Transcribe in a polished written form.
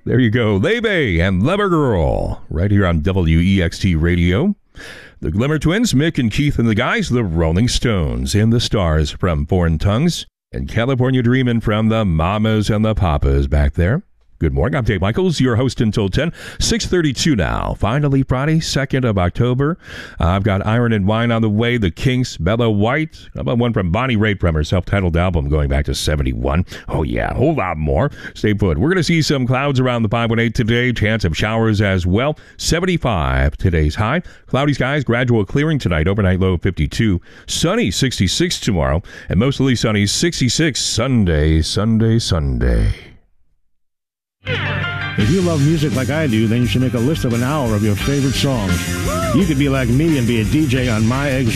There you go. Lebe and Lever Girl right here on WEXT Radio. The Glimmer Twins, Mick and Keith and the guys, the Rolling Stones, and the Stars from Foreign Tongues, and California Dreamin' from the Mamas and the Papas back there. Good morning, I'm Dave Michaels, your host until 10, 6:32 now. Finally Friday, 2nd of October. I've got Iron and Wine on the way, the Kinks, Bella White. How about one from Bonnie Raitt from her self-titled album going back to 71? Oh yeah, a whole lot more. Stay put. We're going to see some clouds around the 518 today, chance of showers as well. 75 today's high. Cloudy skies, gradual clearing tonight, overnight low 52. Sunny 66 tomorrow, and mostly sunny 66 Sunday. If you love music like I do, then you should make a list of an hour of your favorite songs. You could be like me and be a DJ on My Eggs